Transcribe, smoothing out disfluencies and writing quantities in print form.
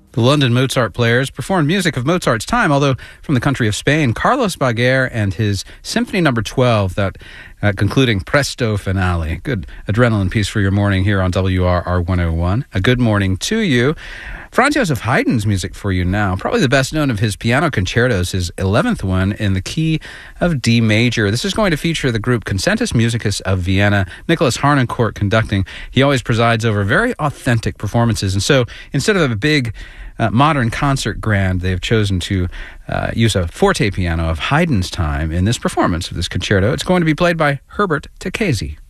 The London Mozart Players performed music of Mozart's time, although from the country of Spain. Carlos Baguer and his Symphony No. 12, that concluding Presto Finale. Good adrenaline piece for your morning here on WRR 101. A good morning to you. Franz Joseph Haydn's music for you now. Probably the best known of his piano concertos, his 11th one in the key of D major. This is going to feature the group Concertus Musicus of Vienna, Nicholas Harnoncourt conducting. He always presides over very authentic performances. And so instead of a big modern concert grand, they've chosen to use a forte piano of Haydn's time in this performance of this concerto. It's going to be played by Herbert Tacchesi.